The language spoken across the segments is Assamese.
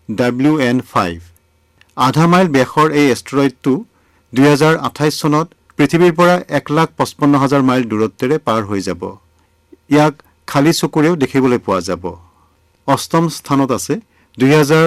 WN5 আধা মাইল ব্যাসৰ এই এষ্ট্ৰয়েডটো 2028 চনত পৃথিৱীৰ পৰা 1,55,000 মাইল দূৰত্বেৰে পাৰ হৈ যাব। ইয়াক খালী চকুৰেও দেখিবলৈ পোৱা যাব। অষ্টম স্থানত আছে 2000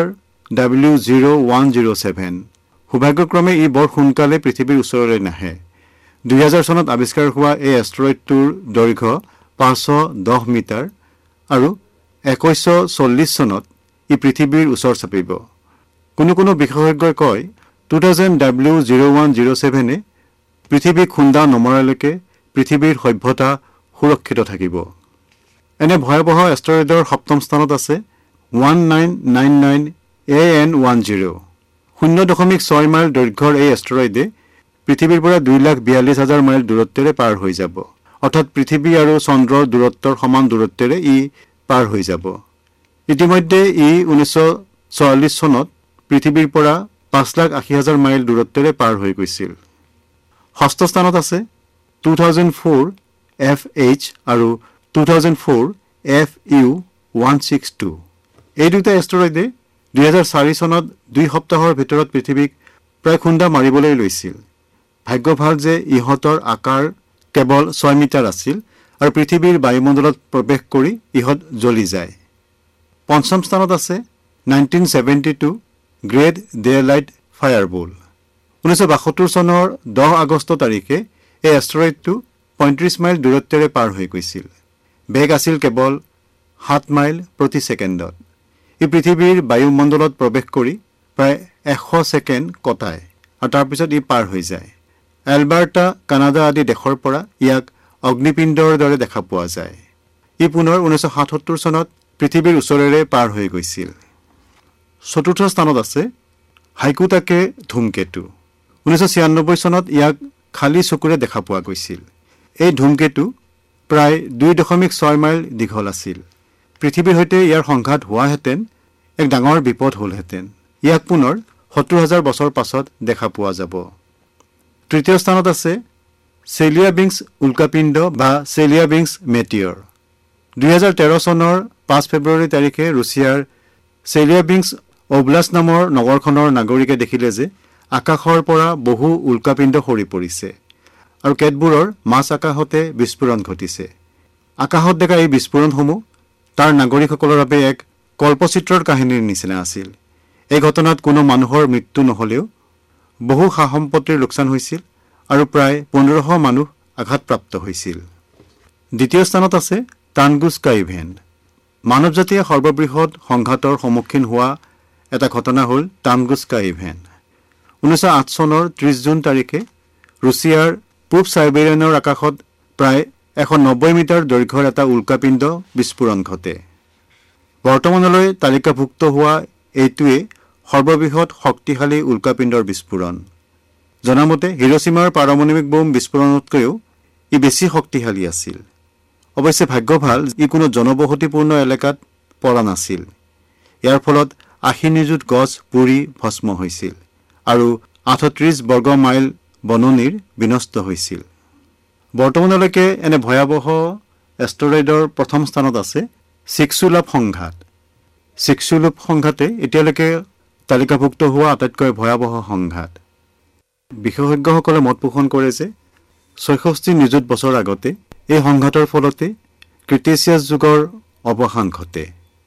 W0107 সৌভাগ্যক্ৰমে ই বৰ সোনকালে পৃথিৱীৰ ওচৰলৈ নাহে। 2000 চনত আৱিষ্কাৰ হোৱা এই এষ্ট্ৰয়েডটোৰ দৈৰ্ঘ্য 510 মিটাৰ আৰু 2140 চনত ই পৃথিৱীৰ ওচৰ চাপিব। কোনো বিশেষজ্ঞই কয় 2000 W0107 পৃথিৱীক খুন্দা নমৰালৈকে পৃথিৱীৰ সভ্যতা সুৰক্ষিত থাকিব। এনে ভয়াৱহ এষ্ট্ৰয়েডৰ সপ্তম স্থানত আছে 1999 AN10 0.6 মাইল দৈৰ্ঘ্যৰ এই এষ্ট্ৰয়েডে পৃথিৱীৰ পৰা 2,42,000 মাইল দূৰত্বেৰে পাৰ হৈ যাব। অৰ্থাৎ পৃথিৱী আৰু চন্দ্ৰৰ দূৰত্বৰ সমান দূৰত্বেৰে ই পাৰ হৈ যাব। ইতিমধ্যে ই 1944 চনত পৃথিৱীৰ পৰা 5,80,000 মাইল দূৰত্বেৰে পাৰ হৈ গৈছিল। ষষ্ঠ স্থানত আছে 2004 FH আৰু 2004 FU162 এই দুটা এষ্ট্ৰয়েডে 2004 চনত 2 সপ্তাহৰ ভিতৰত পৃথিৱীক প্ৰায় খুন্দা মাৰিবলৈ লৈছিল। ভাগ্য ভাল যে ইহঁতৰ আকাৰ কেৱল 6 মিটাৰ আছিল আৰু পৃথিৱীৰ বায়ুমণ্ডলত প্ৰৱেশ কৰি ইহঁত জ্বলি যায়। পঞ্চম স্থানত আছে 1972 গ্ৰেট ডেলাইট ফায়াৰবল 1972 চনৰ 10 আগষ্ট তাৰিখে এই এষ্ট্ৰয়েডটো 35 মাইল দূৰত্বেৰে পাৰ হৈ গৈছিল। বেগ আছিল কেৱল 7 মাইল প্ৰতি ছেকেণ্ডত। ই পৃথিৱীৰ বায়ুমণ্ডলত প্ৰৱেশ কৰি প্ৰায় 100 ছেকেণ্ড কটায় আৰু তাৰপিছত ই পাৰ হৈ যায়। এলবাৰ্টা কানাডা আদি দেশৰ পৰা ইয়াক অগ্নিপিণ্ডৰ দৰে দেখা পোৱা যায়। ই পুনৰ 1977 চনত পৃথিৱীৰ ওচৰেৰে পাৰ হৈ গৈছিল। চতুৰ্থ স্থানত আছে হাইকুটাকে ধুমকেতু 1996 চনত ইয়াক খালী চকুৰে দেখা পোৱা গৈছিল। এই ধুমকেতু প্ৰায় 2.6 মাইল দীঘল আছিল। পৃথিৱীৰ সৈতে ইয়াৰ সংঘাত হোৱাহেঁতেন এক ডাঙৰ বিপদ হ'লহেঁতেন। ইয়াক পুনৰ 70,000 বছৰ পাছত দেখা পোৱা যাব। তৃতীয় স্থানত আছে চেলিয়াবিংছ উল্কাপিণ্ড বা চেলিয়াবিংছ মেটিয়ৰ 2013 চনৰ 5 ফেব্ৰুৱাৰী তাৰিখে ৰুছিয়াৰ চেলিয়াবিংছ অব্লাষ্ট নামৰ নগৰখনৰ নাগৰিকে দেখিলে যে আকাশৰ পৰা বহু উল্কাপিণ্ড সৰি পৰিছে আৰু কেতবোৰৰ মাছ আকাশতে বিস্ফোৰণ ঘটিছে। আকাশত দেখা এই বিস্ফোৰণসমূহ তাৰ নাগৰিকসকলৰ বাবে এক কল্পচিত্ৰৰ কাহিনীৰ নিচিনা আছিল। এই ঘটনাত কোনো মানুহৰ মৃত্যু নহলেও বহু সা-সম্পত্তিৰ লোকচান হৈছিল আৰু প্ৰায় 1500 মানুহ আঘাতপ্ৰাপ্ত হৈছিল। দ্বিতীয় স্থানত আছে টানগুস্কা ইভেণ্ট। মানৱ জাতিয়ে সৰ্ববৃহৎ সংঘাতৰ সন্মুখীন হোৱা এটা ঘটনা হ'ল টানগুস্কা ইভেণ্ট। 1908 চনৰ 30 জুন তাৰিখে ৰুছিয়াৰ পূব চাইবেৰিয়ানৰ আকাশত প্ৰায় 190 মিটাৰ দৈৰ্ঘ্যৰ এটা উল্কাপিণ্ড বিস্ফোৰণ ঘটে। বৰ্তমানলৈ তালিকাভুক্ত হোৱা এইটোৱে সৰ্ববৃহৎ শক্তিশালী উল্কাপিণ্ডৰ বিস্ফোৰণ। জনামতে হিৰোশ্বিমাৰ পাৰমাণৱিক বোম বিস্ফোৰণতকৈও ই বেছি শক্তিশালী আছিল। অৱশ্যে ভাগ্য ভাল ই কোনো জনবসতিপূৰ্ণ এলেকাত পৰা নাছিল। ইয়াৰ ফলত 80 নিযুত গছ পুৰি ভস্ম হৈছিল আৰু 38 বৰ্গ মাইল বননিৰ বিনষ্ট হৈছিল। বৰ্তমানলৈকে এনে ভয়াৱহ এষ্ট্ৰয়েডৰ প্ৰথম স্থানত আছে চিকচুলাভ সংঘাত। চিকচুলাভ সংঘাতে এতিয়ালৈকে তালিকাভুক্ত হোৱা আটাইতকৈ ভয়াৱহ সংঘাত। বিশেষজ্ঞসকলে মত পোষণ কৰে যে 66 নিযুত বছৰ আগতে এই সংঘাতৰ ফলতে ক্ৰিটেচিয়াছ যুগৰ অৱসান ঘটে।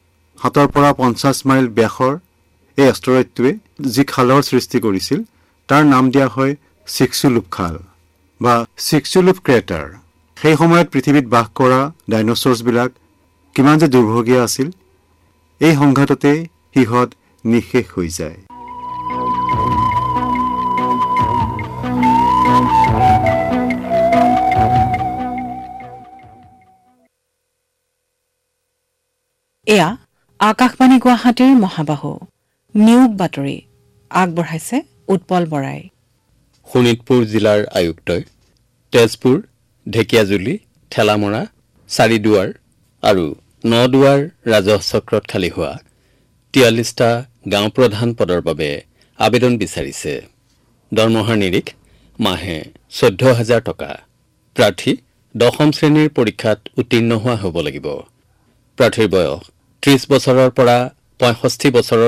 7 পৰা 50 মাইল ব্যাসৰ এই এষ্ট্ৰয়েডটোৱে যি খালৰ সৃষ্টি কৰিছিল তাৰ নাম দিয়া হয় চিকচুলুভ খাল বা চিকচুলুভ ক্ৰেটাৰ। সেই সময়ত পৃথিৱীত বাস কৰা ডাইনছৰছবিলাক কিমান যে দুৰ্ভগীয়া আছিল, এই সংঘাততে সিহঁত নিঃশেষ হৈ যায়। এয়া আকাশবাণী গুৱাহাটীৰ মহাবাহু নিয়োগ বাতৰি আগবঢ়াইছে উৎপল বৰাই। শোণিতপুৰ জিলাৰ আয়ুক্তই তেজপুৰ, ঢেকিয়াজুলি, ঠেলামৰা, চাৰিদুৱাৰ আৰু নদুৱাৰ ৰাজহ চক্ৰত খালী হোৱা 43টা গাঁও প্ৰধান পদৰ বাবে আবেদন বিচাৰিছে। দৰমহাৰ নিৰিখ মাহে 14,000 টকা। প্ৰাৰ্থী 10ম শ্ৰেণীৰ পৰীক্ষাত উত্তীৰ্ণ হোৱা হ'ব লাগিব। প্ৰাৰ্থীৰ বয়স 30 বছৰৰ পৰা 65 বছৰৰ